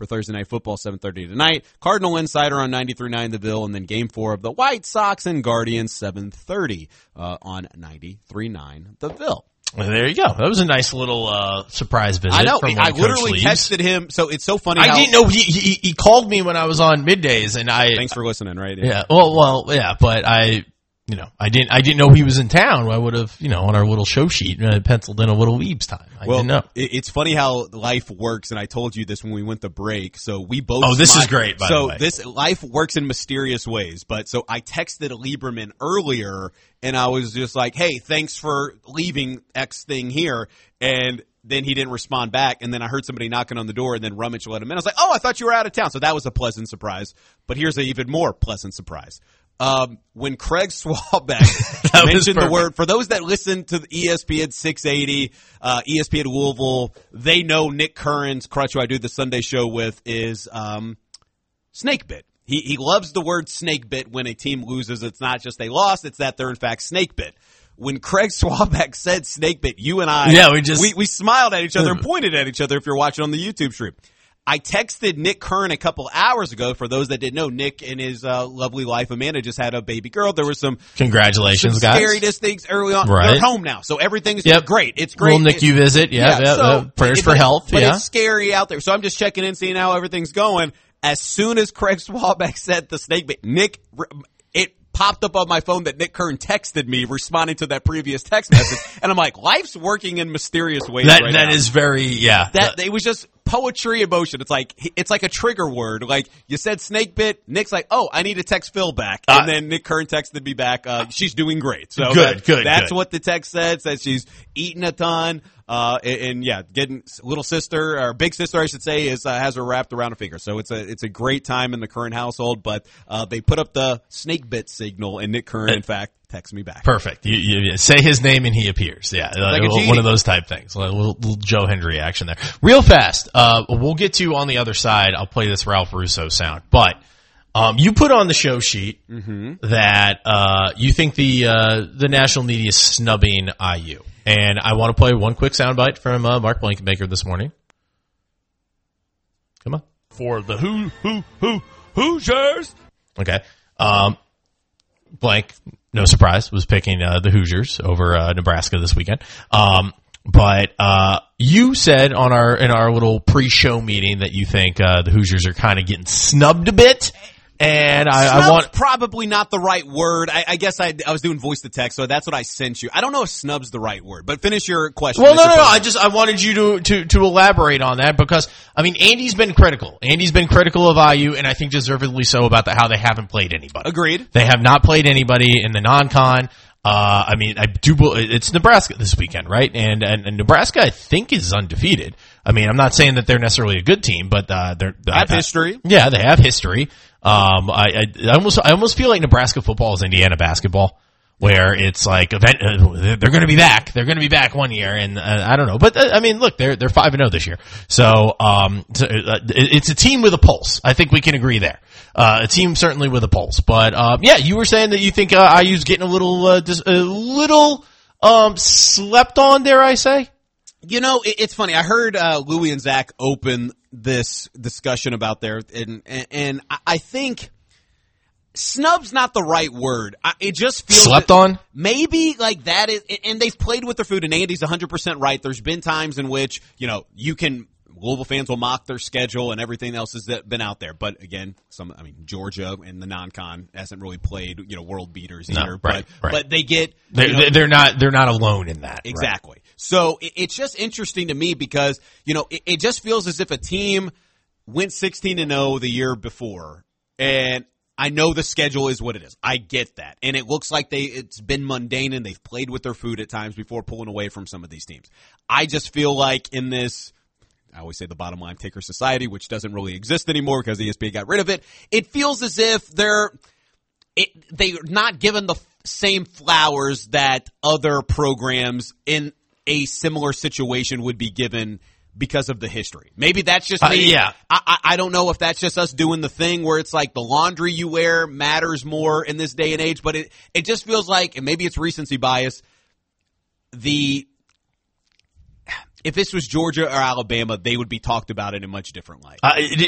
for Thursday Night Football, 7:30 tonight. Cardinal Insider on 93.9 The Ville, and then Game 4 of the White Sox and Guardians, 7:30 on 93.9 The Ville. Well, there you go. That was a nice little surprise visit. I know. From I literally texted him. So it's so funny. I didn't know he called me when I was on middays, and Thanks for listening. Right? Yeah. Well, yeah. But I didn't know he was in town. I would have, on our little show sheet, penciled in a little Weebs time. I didn't know. It's funny how life works, and I told you this when we went to break. So we both. Oh, this is great. By the way, this life works in mysterious ways. But so I texted Lieberman earlier, and I was just like, "Hey, thanks for leaving X thing here," and then he didn't respond back, and then I heard somebody knocking on the door, and then Rummage let him in. I was like, "Oh, I thought you were out of town." So that was a pleasant surprise. But here's an even more pleasant surprise. When Craig Swalbeck mentioned the word, for those that listen to the ESPN 680, ESPN Louisville, they know Nick Curran's crutch, who I do the Sunday show with, is snake bit. He loves the word snake bit when a team loses. It's not just they lost, it's that they're in fact snake bit. When Craig Swalbeck said snake bit, you and I, we smiled at each other and pointed at each other if you're watching on the YouTube stream. I texted Nick Curran a couple hours ago. For those that didn't know, Nick and his lovely wife Amanda just had a baby girl. There was some congratulations, some guys. Scariness things early on. Right. They're home now, so everything's great. It's great. Little NICU visit, So, prayers for health. But it's scary out there, so I'm just checking in, seeing how everything's going. As soon as Craig Swalbeck said the snake bit, it popped up on my phone that Nick Curran texted me responding to that previous text message, and I'm like, life's working in mysterious ways. That is very it was just poetry in motion. It's like a trigger word. Like you said snake bit, Nick's like, oh, I need to text Phil back. And then Nick Curran texted me back, she's doing great. So that's what the text said she's eating a ton. Getting little sister, or big sister, I should say, has her wrapped around a finger. So it's a great time in the Curran household, but, they put up the snake bit signal, and Nick Curran, in fact, texts me back. Perfect. You say his name and he appears. Yeah. One of those type things. A little Joe Hendry action there. Real fast. We'll get to on the other side. I'll play this Ralph Russo sound, but, you put on the show sheet that, you think the national media is snubbing IU. And I want to play one quick soundbite from Mark Blankenbaker this morning. Come on. For the Hoosiers. Okay. Blank, no surprise, was picking the Hoosiers over Nebraska this weekend. But you said in our little pre-show meeting that you think the Hoosiers are kind of getting snubbed a bit. And I want probably not the right word. I guess I was doing voice to text, so that's what I sent you. I don't know if snub's the right word, but finish your question. Well, no. I wanted you to elaborate on that because Andy's been critical. Andy's been critical of IU, and I think deservedly so about how they haven't played anybody. Agreed. They have not played anybody in the non-con. It's Nebraska this weekend, right? And Nebraska, I think, is undefeated. I'm not saying that they're necessarily a good team, but they have history. Yeah, they have history. I almost feel like Nebraska football is Indiana basketball, where it's like they're going to be back. They're going to be back one year, and I don't know. But look, they're 5-0 this year, so it's a team with a pulse. I think we can agree there. A team certainly with a pulse. But you were saying that you think IU's getting a little slept on, dare I say? It's funny. I heard Louie and Zach open this discussion about there, and I think snub's not the right word. It just feels slept on. Maybe like that is, and they've played with their food. And Andy's 100% right. There's been times in which Louisville fans will mock their schedule and everything else has been out there. But again, Georgia and the non-con hasn't really played, world beaters either. Right. But they get they're not alone in that. Exactly. Right. So it's just interesting to me because, it just feels as if a team went 16-0 the year before, and I know the schedule is what it is. I get that. And it looks like it's been mundane and they've played with their food at times before pulling away from some of these teams. I just feel like in this, I always say the bottom line taker society, which doesn't really exist anymore because ESPN got rid of it. It feels as if they're not given the same flowers that other programs in a similar situation would be given because of the history. Maybe that's just me. I don't know if that's just us doing the thing where it's like the laundry you wear matters more in this day and age, but it just feels like, and maybe it's recency bias, if this was Georgia or Alabama, they would be talked about in a much different light.